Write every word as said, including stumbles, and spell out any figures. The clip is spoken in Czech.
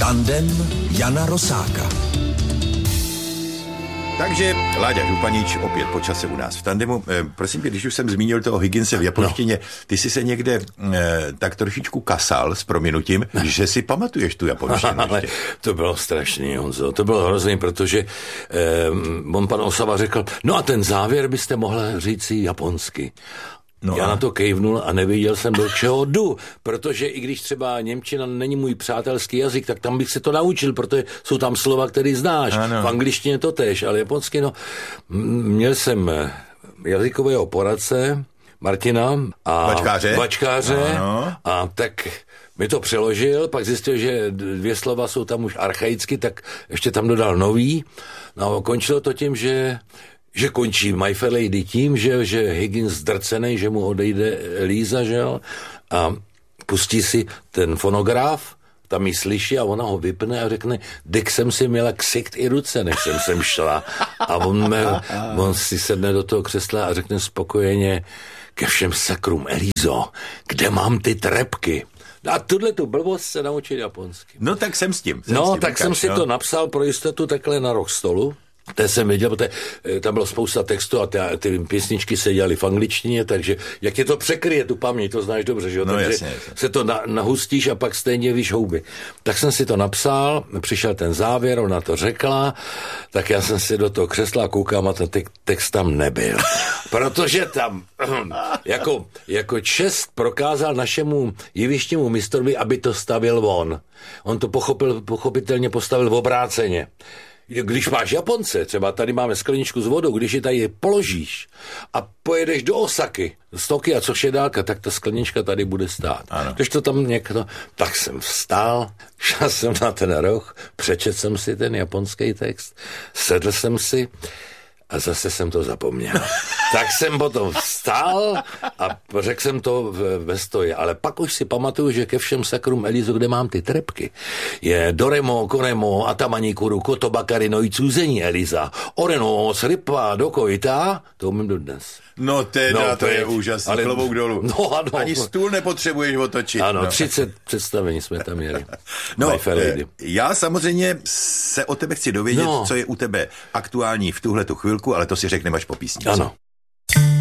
Tandem Jana Rosáka. Takže Láďa Županíč opět po čase u nás v tandemu. E, prosím tě, když už jsem zmínil toho Higginse v japonštině, no. Ty jsi se někde e, tak trošičku kasal s prominutím, že si pamatuješ tu japonštinu. Ale to bylo strašný, Honzo. To bylo hrozný, protože e, on pan Osava řekl, no a ten závěr byste mohla říct si japonsky. No Já a... na to kejvnul a nevěděl jsem, do čeho jdu, protože i když třeba němčina není můj přátelský jazyk, tak tam bych se to naučil, protože jsou tam slova, které znáš. Ano. V angličtině to též, ale japonsky, no, měl jsem jazykového poradce Martina a Vačkáře, Vačkáře a tak mi to přeložil, pak zjistil, že dvě slova jsou tam už archaicky, tak ještě tam dodal nový. No končilo to tím, že že končí My Fair Lady tím, že, že Higgins zdrcenej, že mu odejde Líza, že jo, a pustí si ten fonograf, tam ji slyší a ona ho vypne a řekne, dek jsem si měla ksicht i ruce, než jsem sem šla. A on, me, on si sedne do toho křesla a řekne spokojeně, ke všem sakrům, Elízo, kde mám ty trepky? A tuhle tu blbost se naučit japonsky. No tak jsem s tím. Jsem no, s tím, tak ukáž, jsem si no. to napsal pro jistotu takhle na roh stolu. To jsem věděl, protože tam bylo spousta textu a ty, ty písničky se dělaly v angličtině, takže jak je to překryje tu paměť, to znáš dobře, že jo? No, takže jasně, jasně. se to na, nahustíš a pak stejně víš houby. Tak jsem si to napsal, přišel ten závěr, ona to řekla, tak já jsem si do toho křesla a koukám a ten te- text tam nebyl. Protože tam jako, jako čest prokázal našemu jevištnímu mistrovi, aby to stavil on. On to pochopil, pochopitelně postavil v obráceně. Když máš Japonce, třeba tady máme skleničku s vodou, když ji tady položíš a pojedeš do Osaky, z Tokia, což je dálka, tak ta sklenička tady bude stát. Ano. Když to tam někdo... Tak jsem vstál, šel jsem na ten roh, přečetl jsem si ten japonský text, sedl jsem si a zase jsem to zapomněl. Tak jsem potom vstál a řekl jsem to ve stoji. Ale pak už si pamatuju, že ke všem sakrům, Elízo, kde mám ty trepky, je Doremo, Koremo, Atamanikuru, Kotobakari, no i cuzení, Eliza. Oreno, Sripa, Dokojita, to umím dodnes. No teda, no, to je úžasný, ale... klobouk dolů. No, ano. Ani stůl nepotřebuješ otočit. Ano, no. třicet představení jsme tam měli. No, já samozřejmě se o tebe chci dovědět, no. co je u tebe aktuální v tuhletu chvilku, ale to si řekneme až po písničce. Ano.